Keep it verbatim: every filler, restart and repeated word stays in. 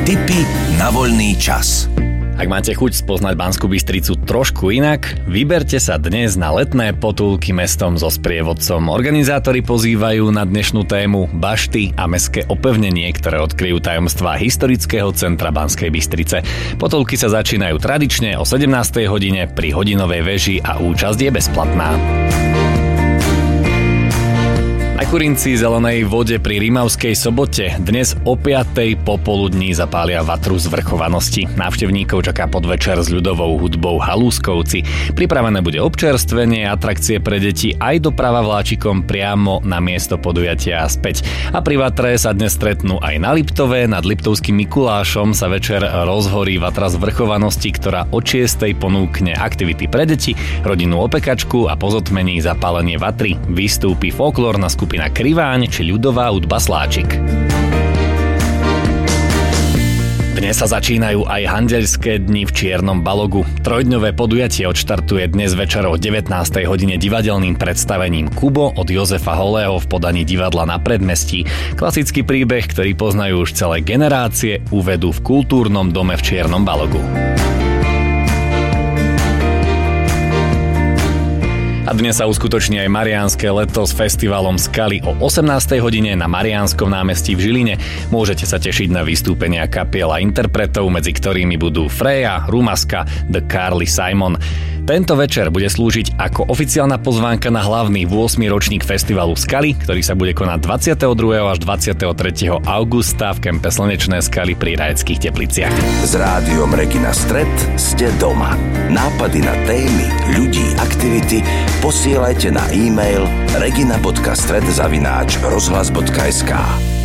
Tipy na voľný čas. Ak máte chuť spoznať Banskú Bystricu trošku inak, vyberte sa dnes na letné potulky mestom so sprievodcom. Organizátori pozývajú na dnešnú tému bašty a mestské opevnenie, ktoré odkryjú tajomstvá historického centra Banskej Bystrice. Potulky sa začínajú tradične o sedemnástej hodine pri hodinovej veži a účasť je bezplatná. Na Kurinci zelenej vode pri Rimavskej Sobote dnes o piatej popoludní zapália vatru zvrchovanosti. Návštevníkov čaká podvečer s ľudovou hudbou Halúskovci. Pripravené bude občerstvenie, atrakcie pre deti aj doprava vláčikom priamo na miesto podujatia a späť. A pri vatre sa dnes stretnú aj na Liptove. Nad Liptovským Mikulášom sa večer rozhorí vatra zvrchovanosti, ktorá od šiestej ponúkne aktivity pre deti, rodinnú opekačku a po zotmení zapálenie vatry. Vystúpi folklórna skupina skupina Kriváň či ľudová hudba Sláčik. Dnes sa začínajú aj handeľské dni v Čiernom Balogu. Trojdňové podujatie odštartuje dnes večer o devätnástej hodine divadelným predstavením Kubo od Jozefa Holého v podaní divadla na Predmestí. Klasický príbeh, ktorý poznajú už celé generácie, uvedú v kultúrnom dome v Čiernom Balogu. A dnes sa uskutoční aj Mariánske leto s festivalom Skaly o osemnástej hodine na Mariánskom námestí v Žiline. Môžete sa tešiť na vystúpenia kapiel a interpretov, medzi ktorými budú Freja, Rumaska, The Carly Simon. Tento večer bude slúžiť ako oficiálna pozvánka na hlavný ôsmy ročník festivalu Skaly, ktorý sa bude konať dvadsiateho druhého až dvadsiateho tretieho augusta v kempe Slnečné Skaly pri Rajeckých Tepliciach. S rádiom Regina Stret ste doma. Nápady na témy, ľudí, aktivity posielajte na e-mail regina bodka stret zavináč rozhlas bodka es ká.